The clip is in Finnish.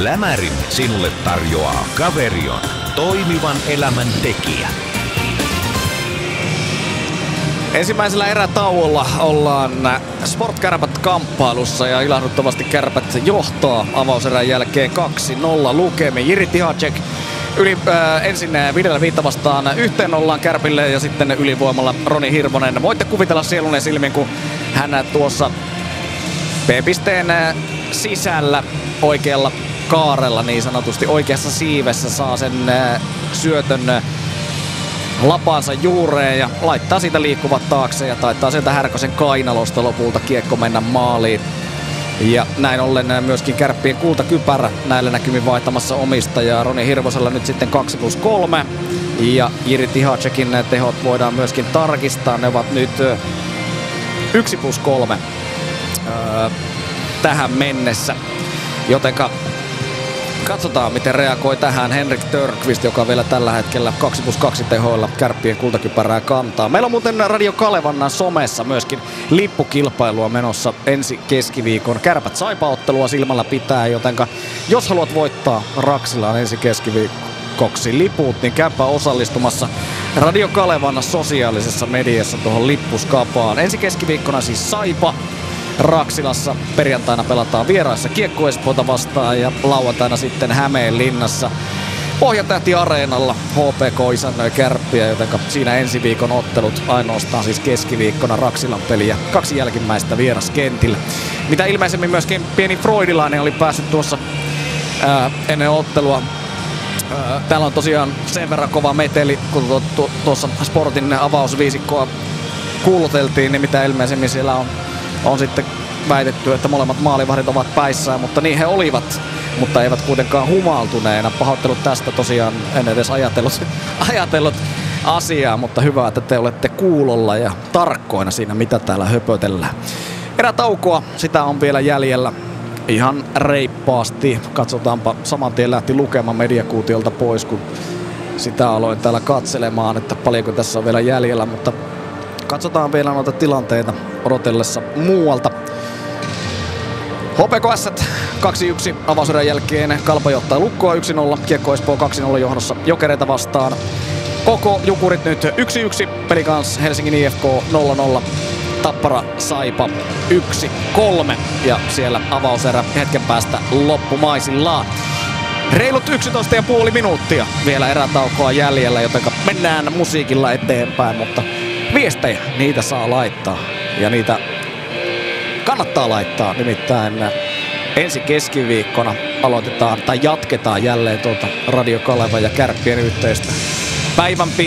Lämärin sinulle tarjoaa Caverion, toimivan elämän tekijä. Ensimmäisellä erätauolla ollaan Sport-Kärpät-kamppailussa ja ilahduttavasti Kärpät johtaa avauserän jälkeen 2-0 lukemin. Jiri Tihacek ensin 5-5 vastaan 1-0 Kärpille ja sitten ylivoimalla Roni Hirvonen. Voitte kuvitella sielun silmin, kun hän tuossa B-pisteen sisällä oikealla kaarella niin sanotusti oikeassa siivessä saa sen syötön lapansa juureen ja laittaa siitä liikkuvat taakse ja taitaa sieltä Härkösen kainalosta lopulta kiekko mennä maaliin. Ja näin ollen myöskin Kärppien kultakypärä näillä näkymin vaihtamassa omistajaa. Roni Hirvosella nyt sitten 2+3 ja Jiri Tihacekin tehot voidaan myöskin tarkistaa. Ne ovat nyt 1+3 tähän mennessä. Jotenka katsotaan, miten reagoi tähän Henrik Törkvist, joka vielä tällä hetkellä 2+2 tehoilla Kärppien kultakypärää kantaa. Meillä on muuten Radio Kalevan somessa myöskin lippukilpailua menossa ensi keskiviikon Kärpät Saipa-ottelua silmällä pitää, jotenka jos haluat voittaa Raksilaan ensi keskiviikoksi liput, niin käypä osallistumassa Radio Kalevan sosiaalisessa mediassa tuohon lippuskapaan. Ensi keskiviikkona siis Saipa Raksilassa, perjantaina pelataan vieraissa Kiekko Espoota vastaan ja lauantaina sitten Hämeenlinnassa Pohjantähti Areenalla HPK isännöi Kärppiä, joten siinä ensi viikon ottelut ainoastaan siis keskiviikkona Raksilan peliä 2 jälkimmäistä vieraskentillä. Mitä ilmeisemmin myöskin pieni freudilainen oli päässyt tuossa ennen ottelua. Täällä on tosiaan sen verran kova meteli, kun tuossa Sportin avausviisikkoa kuuluteltiin, niin mitä ilmeisemmin siellä on sitten väitetty, että molemmat maalivahdit ovat päissään, mutta niin he olivat, mutta eivät kuitenkaan humaltuneena. Pahoittelut tästä tosiaan, en edes ajatellut asiaa, mutta hyvä, että te olette kuulolla ja tarkkoina siinä, mitä täällä höpötellään. Erätaukoa, sitä on vielä jäljellä ihan reippaasti. Katsotaanpa, saman tien lähti lukema mediakuutiolta pois, kun sitä aloin täällä katselemaan, että paljonko tässä on vielä jäljellä, mutta katsotaan vielä noita tilanteita odotellessa muualta. HPKS 2-1 avauserän jälkeen Kalpa johtaa Lukkoa 1-0, Kiekko Espoo 2-0 johdossa Jokereita vastaan. Koko Jukurit nyt 1-1, peli kanssa Helsingin IFK 0-0, Tappara Saipa 1-3 ja siellä avauserä hetken päästä loppumaisillaan. Reilut 11,5 minuuttia vielä erätaukoa jäljellä, joten mennään musiikilla eteenpäin, mutta viestejä, niitä saa laittaa ja niitä kannattaa laittaa, nimittäin ensi keskiviikkona aloitetaan tai jatketaan jälleen tuota Radio Kaleva ja Kärppien yhteistä päivän